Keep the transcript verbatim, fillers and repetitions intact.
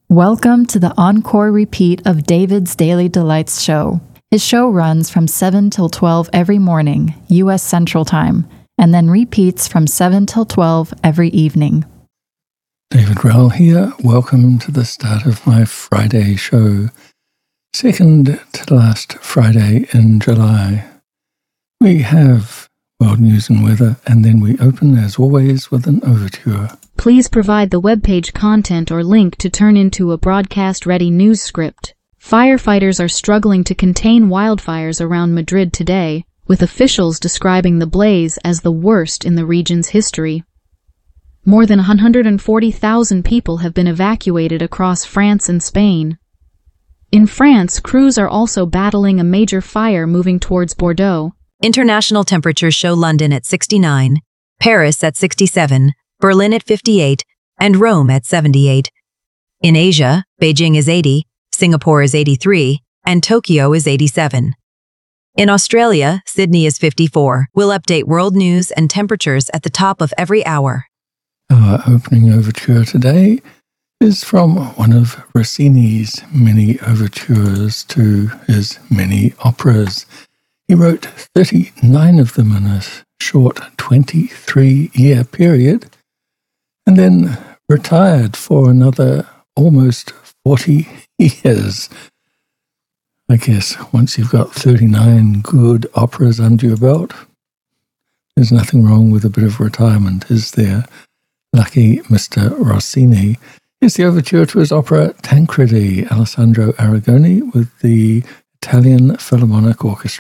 Welcome to the encore repeat of David's Daily Delights show. His show runs from seven till twelve every morning, U S Central Time, and then repeats from seven till twelve every evening. David Rowell here. Welcome to the start of my Friday show, second to last Friday in July. We have world news and weather, and then we open, as always, with an overture. Please provide the webpage content or link to turn into a broadcast-ready news script. Firefighters are struggling to contain wildfires around Madrid today, with officials describing the blaze as the worst in the region's history. More than one hundred forty thousand people have been evacuated across France and Spain. In France, crews are also battling a major fire moving towards Bordeaux. International temperatures show London at sixty-nine, Paris at sixty-seven, Berlin at fifty-eight, and Rome at seventy-eight. In Asia, Beijing is eighty, Singapore is eighty-three, and Tokyo is eighty-seven. In Australia, Sydney is fifty-four. We'll update world news and temperatures at the top of every hour. Our opening overture today is from one of Rossini's many overtures to his many operas. He wrote thirty-nine of them in a short twenty-three-year period, and then retired for another almost forty years. I guess once you've got thirty-nine good operas under your belt, there's nothing wrong with a bit of retirement, is there? Lucky Mister Rossini. Here's the overture to his opera Tancredi, Alessandro Aragoni with the Italian Philharmonic Orchestra.